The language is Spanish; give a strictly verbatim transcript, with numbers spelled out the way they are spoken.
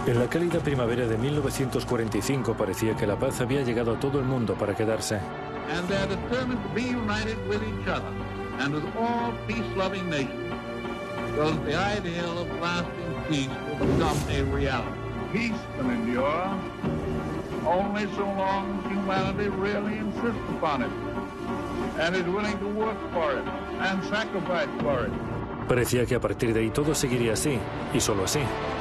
En la cálida primavera de mil novecientos cuarenta y cinco parecía que la paz había llegado a todo el mundo para quedarse. And they're determined to be united with each other and with all peace-loving nations, so that the ideal of lasting peace will become a reality. Peace can endure only so long as humanity really insists upon it and is willing to work for it and sacrifice for it. Parecía que a partir de ahí todo seguiría así, y solo así.